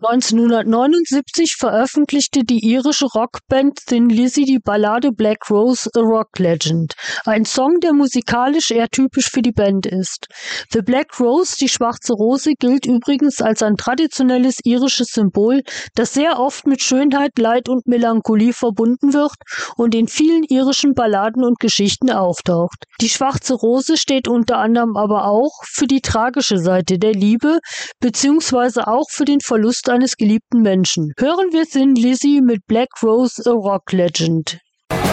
1979 veröffentlichte die irische Rockband Thin Lizzy die Ballade Black Rose, a Rock Legend, ein Song, der musikalisch eher typisch für die Band ist. The Black Rose, die schwarze Rose, gilt übrigens als ein traditionelles irisches Symbol, das sehr oft mit Schönheit, Leid und Melancholie verbunden wird und in vielen irischen Balladen und Geschichten auftaucht. Die schwarze Rose steht unter anderem aber auch für die tragische Seite der Liebe, beziehungsweise auch für den Verlust eines geliebten Menschen. Hören wir Thin Lizzy mit Black Rose, a Rock Legend.